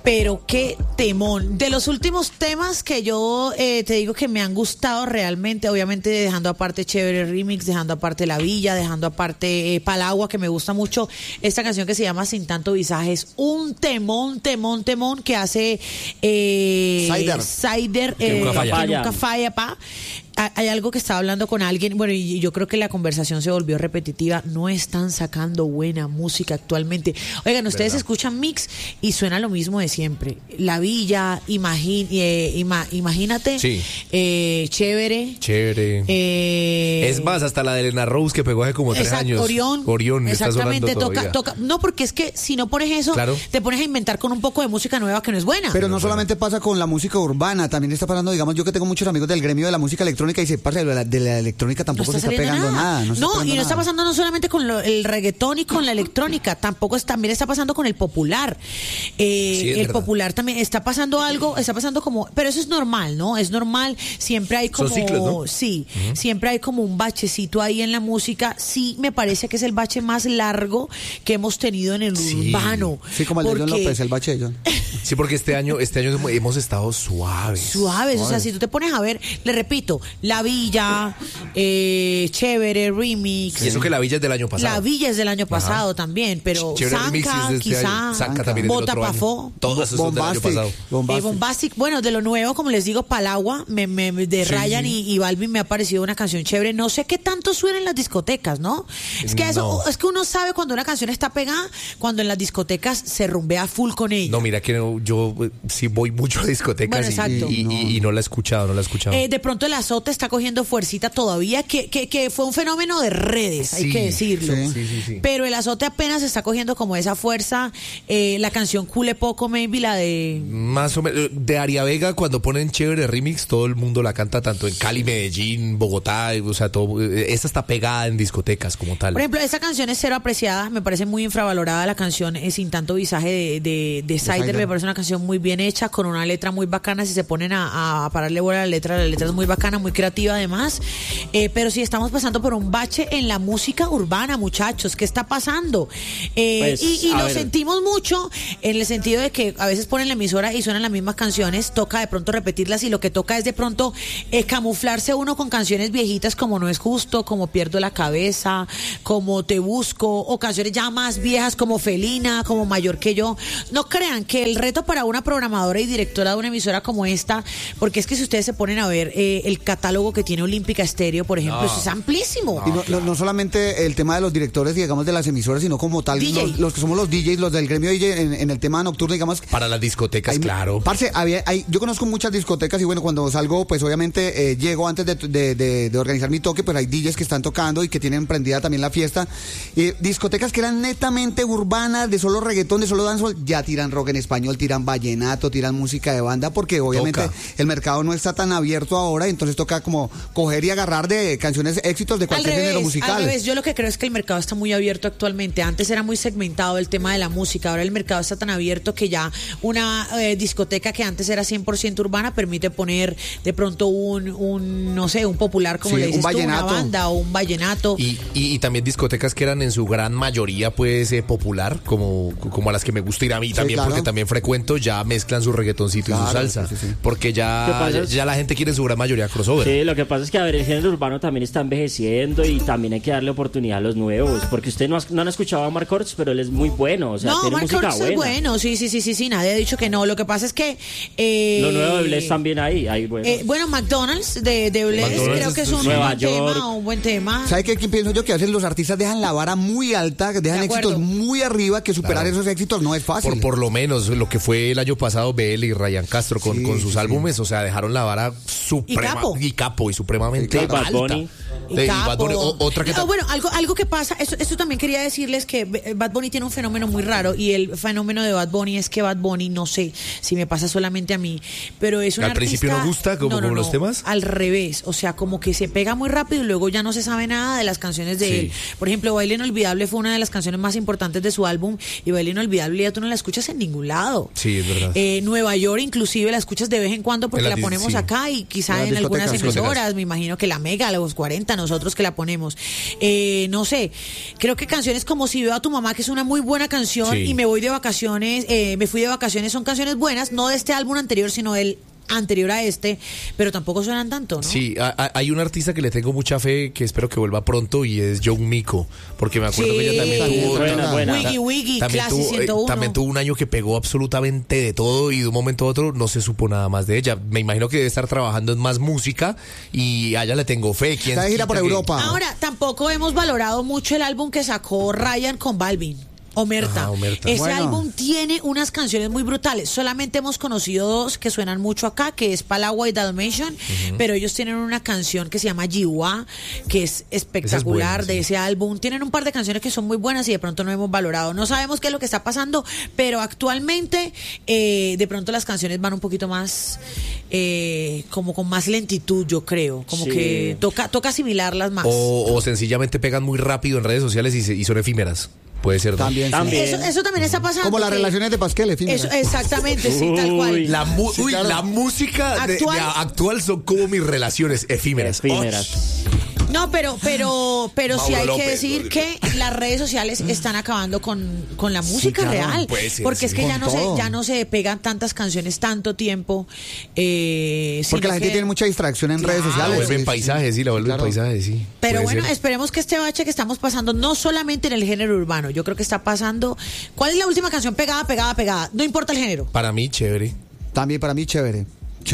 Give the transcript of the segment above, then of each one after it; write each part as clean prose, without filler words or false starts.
pero qué temón. De los últimos temas que yo te digo que me han gustado realmente, obviamente dejando aparte Chévere Remix, dejando aparte La Villa, dejando aparte Palagua, que me gusta mucho, esta canción que se llama Sin Tanto Visaje, es un temón que hace Cider, que nunca falla, pa. Hay algo que estaba hablando con alguien, bueno, y yo creo que la conversación se volvió repetitiva. No están sacando buena música actualmente. Oigan, ustedes escuchan Mix y suena lo mismo de siempre. La Villa, imagínate, sí. Chévere. Es más, hasta la de Elena Rose que pegó hace como 3 años. Orión, está exactamente, sonando toca. No, porque es que si no pones eso, claro, te pones a inventar con un poco de música nueva que no es buena. Pero no solamente pasa con la música urbana, también está pasando, digamos, yo que tengo muchos amigos del gremio de la música electrónica, y dice, parce, de la electrónica tampoco se está pegando nada. No, está pasando no solamente con el reggaetón y con la electrónica, también está pasando con el popular. El verdad. Popular también está pasando algo, está pasando como, pero eso es normal, ¿no? Es normal, siempre hay como, son ciclos, ¿no? Sí, siempre hay como un bachecito ahí en la música. Sí, me parece que es el bache más largo que hemos tenido en el urbano. Sí, como el de John López, el bache de John. Sí, porque este año hemos estado suaves. O sea, si tú te pones a ver, le repito, La Villa, Chévere Remix. Y eso que La Villa es del año pasado. La Villa es del año pasado también, pero Zanca, quizá, Zanca también es del Bota otro Pafó. año. Todos esos son del año pasado. Bombastic, bueno, de lo nuevo, como les digo, Palagua, de Ryan y Balvin me ha parecido una canción chévere. No sé qué tanto suena en las discotecas, ¿no? Es que es que uno sabe cuando una canción está pegada, cuando en las discotecas se rumbea full con ella. No, mira que yo sí voy mucho a discotecas, bueno, y no la he escuchado, de pronto el azote está cogiendo fuercita todavía, que fue un fenómeno de redes, hay que decirlo. Sí. Pero el azote apenas está cogiendo como esa fuerza. La canción Cule Poco, maybe, la de... Más o menos, de Aria Vega, cuando ponen Chévere Remix, todo el mundo la canta, tanto en Cali, Medellín, Bogotá, o sea, todo. Esta está pegada en discotecas como tal. Por ejemplo, esta canción es cero apreciada, me parece muy infravalorada la canción Sin Tanto Visaje de Cider. Me parece una canción muy bien hecha, con una letra muy bacana. Si se ponen a pararle bola a la letra es muy bacana, muy creativa además. Pero sí estamos pasando por un bache en la música urbana, muchachos. ¿Qué está pasando? Y lo sentimos mucho en el sentido de que a veces ponen la emisora y suenan las mismas canciones, toca de pronto repetirlas, y lo que toca es de pronto camuflarse uno con canciones viejitas como No es Justo, como Pierdo la Cabeza, como Te Busco, o canciones ya más viejas como Felina, como Mayor que Yo. No crean que el reto para una programadora y directora de una emisora como esta, porque es que si ustedes se ponen a ver el catálogo que tiene Olímpica Estéreo, por ejemplo, eso es amplísimo. Y no solamente el tema de los directores, digamos, de las emisoras, sino como tal, los que somos los DJs, los del gremio DJ en el tema nocturno, digamos. Para las discotecas, claro. Parce, yo conozco muchas discotecas, y bueno, cuando salgo, pues obviamente llego antes de organizar mi toque, pues hay DJs que están tocando y que tienen prendida también la fiesta. Discotecas que eran netamente urbanas, de solo reggaetón, de solo dancehall, ya tiran rock en español, tiran vallenato, tiran música de banda, porque obviamente el mercado no está tan abierto ahora, entonces toca como coger y agarrar de canciones, éxitos de cualquier género musical. Al revés, yo lo que creo es que el mercado está muy abierto actualmente. Antes era muy segmentado el tema de la música, ahora el mercado está tan abierto que ya una discoteca que antes era 100% urbana permite poner de pronto un no sé, un popular, como le dices tú, una banda o un vallenato. Y también discotecas que eran en su gran mayoría pues popular, como a las que me gusta ir a mí también, claro, porque también frecuento, ya mezclan su reggaetoncito y su salsa, porque ya la gente quiere en su gran mayoría crossover. Sí, lo que pasa es que el género urbano también está envejeciendo y también hay que darle oportunidad a los nuevos, porque usted no han escuchado a Marc Orts, pero él es muy bueno, o sea, no, tiene Marc música Orts buena. Es bueno, sí, nadie ha dicho que no. Lo que pasa es que lo nuevo de Bless también hay bueno, McDonald's de Bless creo que es un buen tema. ¿Sabe qué pienso yo? Que a veces los artistas dejan la vara muy alta, dejan éxitos muy arriba, que superar esos éxitos no es fácil. Por lo menos lo que fue el año pasado BL y Ryan Castro con sus álbumes, o sea, dejaron la vara suprema y supremamente alta. Bad Bunny. Bueno, algo que pasa, esto también quería decirles que Bad Bunny tiene un fenómeno muy raro, y el fenómeno de Bad Bunny es que Bad Bunny, no sé si me pasa solamente a mí, pero es un ¿Al artista, principio no gusta como los temas? Al revés, o sea, como que se pega muy rápido y luego ya no se sabe nada de las canciones de él. Por ejemplo, Baile Inolvidable fue una de las canciones más importantes de su álbum, y Baile Inolvidable ya tú no la escuchas en ningún lado. Sí, es verdad. Nueva York inclusive la escuchas de vez en cuando porque la ponemos acá y quizá en algunas emisoras, me imagino que la Mega, los 40, hasta nosotros que la ponemos. No sé, creo que canciones como Si veo a tu mamá, que es una muy buena canción, y me fui de vacaciones, son canciones buenas, no de este álbum anterior, sino del anterior a este, pero tampoco suenan tanto, ¿no? Sí, hay un artista que le tengo mucha fe, que espero que vuelva pronto, y es John Mico, porque me acuerdo que ella también tuvo Wiggy, Clase 101. También tuvo un año que pegó absolutamente de todo, y de un momento a otro no se supo nada más de ella. Me imagino que debe estar trabajando en más música, y a ella le tengo fe. Está de gira por Europa. Ahora, tampoco hemos valorado mucho el álbum que sacó Ryan con Balvin. Omerta. Ese álbum tiene unas canciones muy brutales. Solamente hemos conocido dos que suenan mucho acá, que es Palagua y Dalmatian, pero ellos tienen una canción que se llama Jiwa, que es espectacular de ese álbum. Tienen un par de canciones que son muy buenas y de pronto no hemos valorado. No sabemos qué es lo que está pasando, pero actualmente de pronto las canciones van un poquito más como con más lentitud, yo creo. Como que toca asimilarlas más. O sencillamente pegan muy rápido en redes sociales y son efímeras. Puede ser también. Eso también está pasando. Como las relaciones de Pasquel, efímeras. Exactamente, sí, tal cual. La música actual son como mis relaciones efímeras. No, pero sí hay que decir que las redes sociales están acabando con la música real. Porque es que ya no se pegan tantas canciones tanto tiempo. Porque la gente tiene mucha distracción en redes sociales. La vuelven paisajes, sí. Pero bueno, esperemos que este bache que estamos pasando, no solamente en el género urbano, yo creo que está pasando. ¿Cuál es la última canción pegada? No importa el género. Para mí, chévere. También para mí, chévere.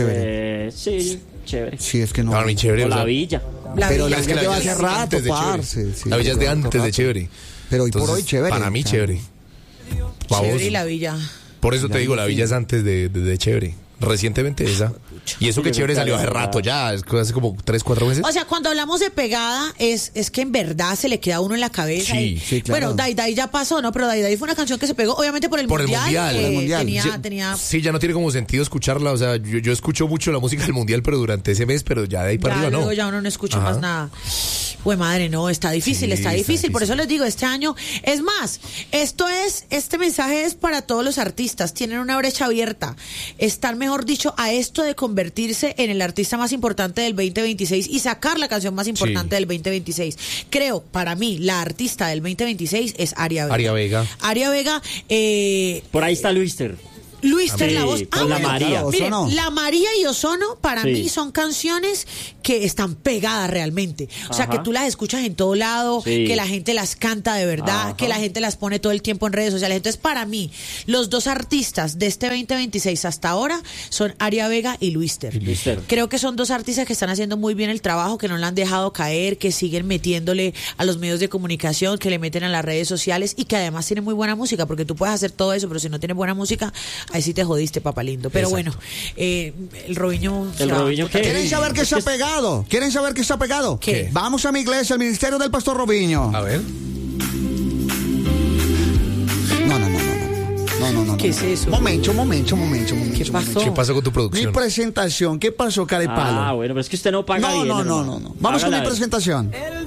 Sí, chévere. Sí, es que no. Para mí, chévere. O La Villa. Pero la Villa lleva hace rato, parce. La Villa es de antes de chévere. Pero hoy por hoy, chévere. Para mí, chévere. Chévere y La Villa. Por eso te digo, La Villa es antes de chévere. Recientemente esa. Y eso que chévere salió hace rato ya, hace como 3-4 meses. O sea, cuando hablamos de pegada, es que en verdad se le queda a uno en la cabeza. Sí, claro. Bueno, Dai Dai ya pasó, ¿no? Pero Dai Dai fue una canción que se pegó, obviamente por el mundial. Tenía... Sí, ya no tiene como sentido escucharla. O sea, yo escucho mucho la música del mundial, pero durante ese mes, pero ya de ahí para arriba luego no. Ya uno no escucha más nada. Pues madre, no, está difícil. Por eso les digo, este año, es más, este mensaje es para todos los artistas. Tienen una brecha abierta. Están, mejor dicho, a esto de convertirse en el artista más importante del 2026 y sacar la canción más importante del 2026. Creo, para mí, la artista del 2026 es Aria Vega. Aria Vega. Por ahí está Luister. La voz. Con la María. Miren, La María y Ozono para mí son canciones que están pegadas realmente. O sea, que tú las escuchas en todo lado, que la gente las canta de verdad, que la gente las pone todo el tiempo en redes sociales. Entonces, para mí, los dos artistas de este 2026 hasta ahora son Aria Vega y Luister. Creo que son dos artistas que están haciendo muy bien el trabajo, que no la han dejado caer, que siguen metiéndole a los medios de comunicación, que le meten a las redes sociales y que además tienen muy buena música, porque tú puedes hacer todo eso, pero si no tienes buena música, ahí sí te jodiste, papá lindo. Pero bueno, el Robinho... ¿Quieren saber qué se ha pegado? ¿Qué? Vamos a mi iglesia, al ministerio del pastor Robinho. A ver. No. ¿Qué es eso? Momento. ¿Qué pasó? ¿Qué pasó con tu producción? Mi presentación. ¿Qué pasó, cara de palo? Bueno, pero es que usted no paga bien. No. Vamos con mi presentación.